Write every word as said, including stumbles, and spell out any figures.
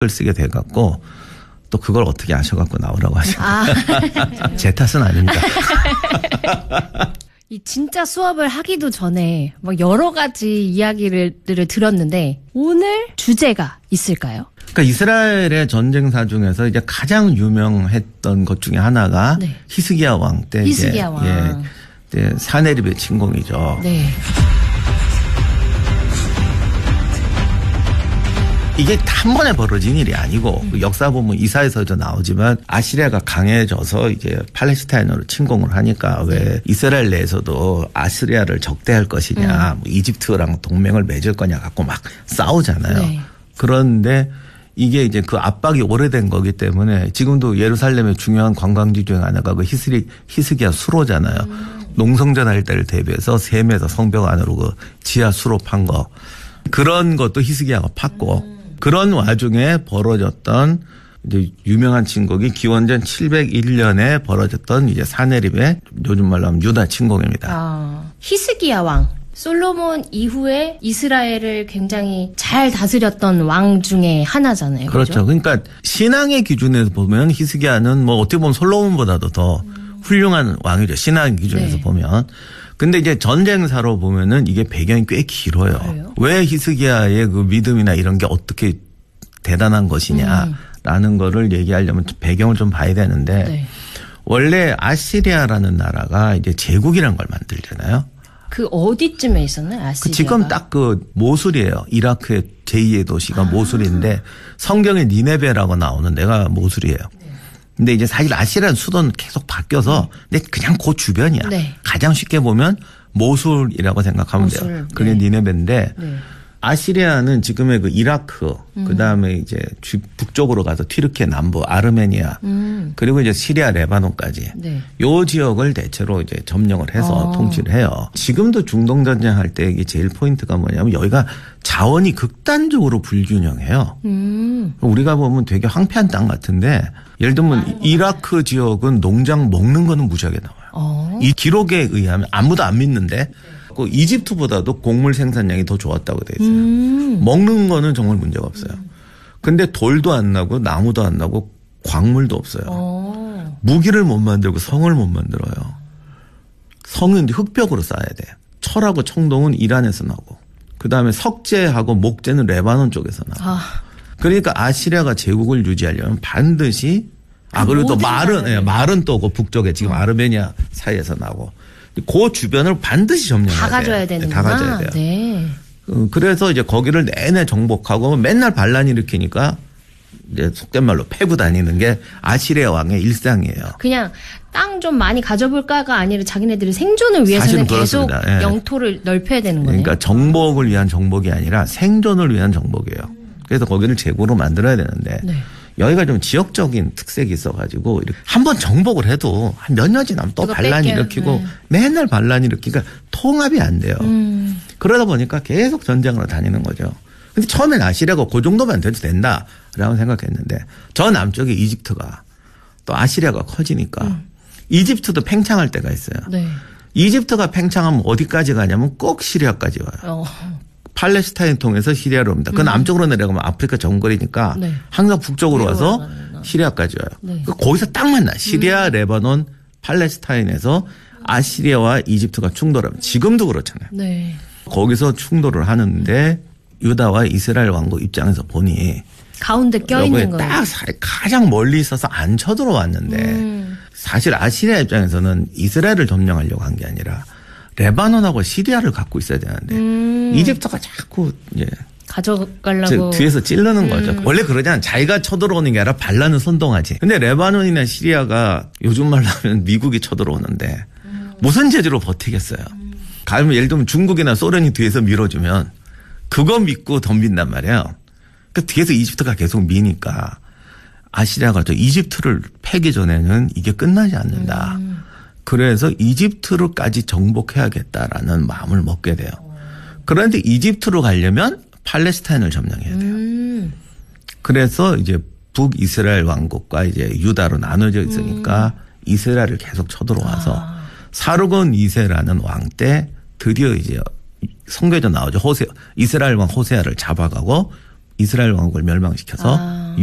쓰게 돼갖고 또 그걸 어떻게 아셔갖고 나오라고 하시고. 아. 제 탓은 아닙니다. 이 진짜 수업을 하기도 전에 막 여러 가지 이야기를 들었는데 오늘 주제가 있을까요? 그러니까 이스라엘의 전쟁사 중에서 이제 가장 유명했던 것 중에 하나가 네. 히스기야 왕 때 히스기야 왕. 예, 예, 사네립의 침공이죠. 네. 이게 한 번에 벌어진 일이 아니고 음. 역사 보면 이사에서도 나오지만 아시리아가 강해져서 이제 팔레스타인으로 침공을 하니까 왜 네. 이스라엘 내에서도 아시리아를 적대할 것이냐, 음. 뭐 이집트랑 동맹을 맺을 거냐 갖고 막 싸우잖아요. 네. 그런데 이게 이제 그 압박이 오래된 거기 때문에 지금도 예루살렘의 중요한 관광지 중에 하나가 그 히스리, 히스기야 수로잖아요. 음. 농성전 할 때를 대비해서 셈에서 성벽 안으로 그 지하 수로 판 거. 그런 것도 히스기야가 팠고 음. 그런 와중에 벌어졌던 이제 유명한 침공이 기원전 칠백일 년에 벌어졌던 이제 사네립의 요즘 말로 하면 유다 침공입니다. 아, 히스기야 왕. 솔로몬 이후에 이스라엘을 굉장히 잘 다스렸던 왕 중에 하나잖아요. 그렇죠. 그렇죠? 그러니까 신앙의 기준에서 보면 히스기야는 뭐 어떻게 보면 솔로몬보다도 더 음. 훌륭한 왕이죠. 신앙의 기준에서 네. 보면. 근데 이제 전쟁사로 보면은 이게 배경이 꽤 길어요. 그래요? 왜 히스기야의 그 믿음이나 이런 게 어떻게 대단한 것이냐라는 음. 거를 얘기하려면 배경을 좀 봐야 되는데 네. 원래 아시리아라는 나라가 이제 제국이라는 걸 만들잖아요. 그 어디쯤에 있었나요? 아시리아가? 그 지금 딱 그 모술이에요. 이라크의 제이의 도시가 아. 모술인데 성경에 니네베라고 나오는 데가 모술이에요. 근데 이제 사실 아시리아는 수도는 계속 바뀌어서 근데 그냥 그 주변이야. 네. 가장 쉽게 보면 모술이라고 생각하면 모술. 돼요. 그게 네. 니네베인데 네. 아시리아는 지금의 그 이라크 음. 그다음에 이제 북쪽으로 가서 튀르키예 남부 아르메니아 음. 그리고 이제 시리아 레바논까지 네. 요 지역을 대체로 이제 점령을 해서 어. 통치를 해요. 지금도 중동 전쟁 할 때 이게 제일 포인트가 뭐냐면 여기가 자원이 극단적으로 불균형해요. 음. 우리가 보면 되게 황폐한 땅 같은데 예를 들면 이라크 지역은 농장 먹는 거는 무지하게 나와요. 어. 이 기록에 의하면 아무도 안 믿는데 그 이집트보다도 곡물 생산량이 더 좋았다고 돼 있어요. 음. 먹는 거는 정말 문제가 없어요. 근데 돌도 안 나고 나무도 안 나고 광물도 없어요. 어. 무기를 못 만들고 성을 못 만들어요. 성은 흑벽으로 쌓아야 돼. 철하고 청동은 이란에서 나고 그다음에 석재하고 목재는 레바논 쪽에서 나고 아. 그러니까 아시리아가 제국을 유지하려면 반드시 아 그리고 또 말은 예, 말은 또 그 북쪽에 지금 어. 아르메니아 사이에서 나고 그 주변을 반드시 점령해야 돼요. 다 가져야 되는 다 가져야 돼요. 네. 그래서 이제 거기를 내내 정복하고 맨날 반란 일으키니까 이제 속된 말로 패고 다니는 게 아시리아 왕의 일상이에요. 그냥 땅 좀 많이 가져볼까가 아니라 자기네들의 생존을 위해서는 계속 예. 영토를 넓혀야 되는 거예요. 그러니까 정복을 위한 정복이 아니라 생존을 위한 정복이에요. 그래서 거기를 제국으로 만들어야 되는데 네. 여기가 좀 지역적인 특색이 있어가지고 한 번 정복을 해도 한 몇 년이 지나면 또 반란 일으키고 네. 맨날 반란 일으키니까 통합이 안 돼요. 음. 그러다 보니까 계속 전쟁으로 다니는 거죠. 근데 처음엔 아시리아가 그 정도만 돼도 된다라고 생각했는데 저 남쪽에 이집트가 또 아시리아가 커지니까 음. 이집트도 팽창할 때가 있어요. 네. 이집트가 팽창하면 어디까지 가냐면 꼭 시리아까지 와요. 어. 팔레스타인 통해서 시리아로 옵니다. 그 음. 남쪽으로 내려가면 아프리카 정글이니까 네. 항상 북쪽으로 와서 가는구나. 시리아까지 와요. 네. 거기서 딱 만나. 시리아, 음. 레바논, 팔레스타인에서 아시리아와 이집트가 충돌하면 지금도 그렇잖아요. 네. 거기서 충돌을 하는데 유다와 이스라엘 왕국 입장에서 보니 가운데 껴있는 거예요. 딱 가장 멀리 있어서 안 쳐들어왔는데 음. 사실 아시리아 입장에서는 이스라엘을 점령하려고 한 게 아니라 레바논하고 시리아를 갖고 있어야 되는데 음. 이집트가 자꾸 이제 가져가려고 뒤에서 찌르는 음. 거죠. 원래 그러잖아요. 자기가 쳐들어오는 게 아니라 반란은 선동하지. 근데 레바논이나 시리아가 요즘 말로 하면 미국이 쳐들어오는데 음. 무슨 재주로 버티겠어요. 음. 가면 예를 들면 중국이나 소련이 뒤에서 밀어주면 그거 믿고 덤빈단 말이에요. 그 뒤에서 이집트가 계속 미니까 아시리아가 저 이집트를 패기 전에는 이게 끝나지 않는다. 음. 그래서 이집트로까지 정복해야겠다라는 마음을 먹게 돼요. 그런데 이집트로 가려면 팔레스타인을 점령해야 돼요. 음. 그래서 이제 북이스라엘 왕국과 이제 유다로 나눠져 있으니까 음. 이스라엘을 계속 쳐들어와서 아. 사르곤 이 세라는 왕 때 드디어 이제 성경에 나오죠. 호세 이스라엘 왕 호세아를 잡아가고 이스라엘 왕국을 멸망시켜서 아.